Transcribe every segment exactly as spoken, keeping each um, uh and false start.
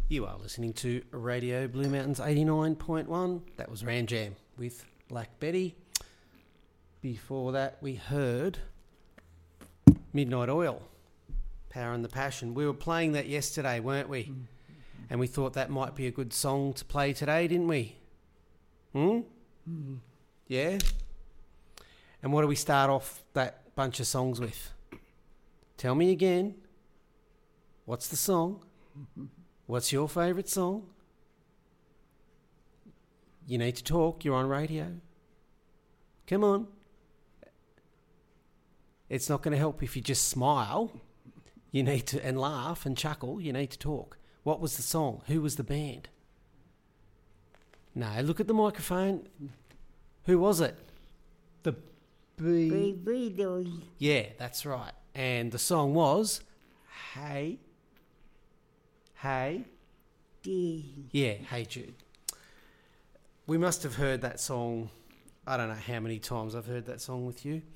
You are listening to Radio Blue Mountains eighty-nine point one. That was Ram Jam with Black Betty. Before that, we heard Midnight Oil, Power and the Passion. We were playing that yesterday, weren't we? Mm. And we thought that might be a good song to play today, didn't we? Hmm? Mm. Yeah? And what do we start off that bunch of songs with? Tell me again. What's the song? What's your favourite song? You need to talk. You're on radio. Come on. It's not going to help if you just smile. You need to, and laugh and chuckle. You need to talk. What was the song? Who was the band? No, look at the microphone. Who was it? The B... Beatles. Yeah, that's right. And the song was Hey... Hey? Jude. Yeah, Hey Jude. We must have heard that song, I don't know how many times I've heard that song with you.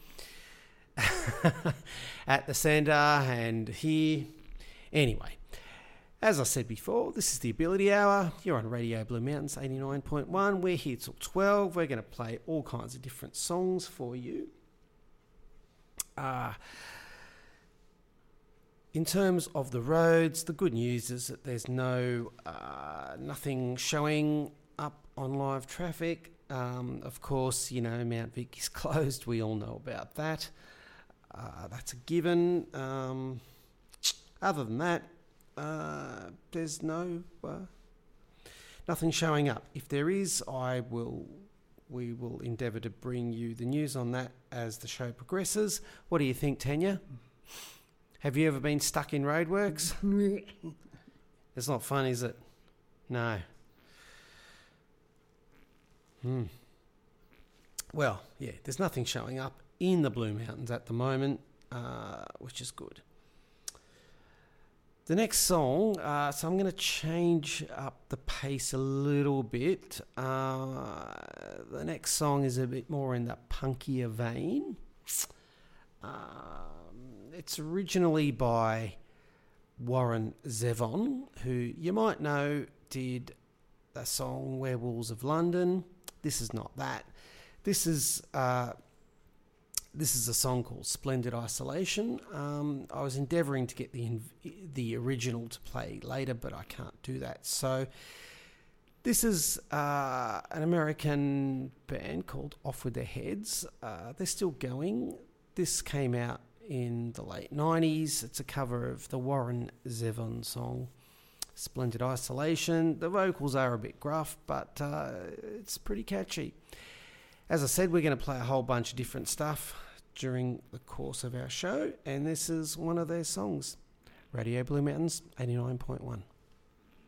At the centre and here. Anyway, as I said before, this is the Ability Hour. You're on Radio Blue Mountains eighty-nine point one. We're here till twelve. We're going to play all kinds of different songs for you. Uh, In terms of the roads, the good news is that there's no uh, nothing showing up on live traffic. Um, of course, you know, Mount Vic is closed. We all know about that. Uh, that's a given. Um, other than that, uh, there's no uh, nothing showing up. If there is, I will. We will endeavour to bring you the news on that as the show progresses. What do you think, Tanya? Have you ever been stuck in roadworks? It's not fun, is it? No. Hmm. Well, yeah, there's nothing showing up in the Blue Mountains at the moment, uh, which is good. The next song, uh, so I'm going to change up the pace a little bit. Uh, the next song is a bit more in the punkier vein. Um, it's originally by Warren Zevon, who you might know did the song Werewolves of London. This is not that. This is uh, this is a song called Splendid Isolation. Um, I was endeavouring to get the inv- the original to play later, but I can't do that. So this is uh, an American band called Off With Their Heads. Uh, they're still going. This came out in the late nineties. It's a cover of the Warren Zevon song, Splendid Isolation. The vocals are a bit gruff, but uh, it's pretty catchy. As I said, we're going to play a whole bunch of different stuff during the course of our show, and this is one of their songs. Radio Blue Mountains, eighty-nine point one.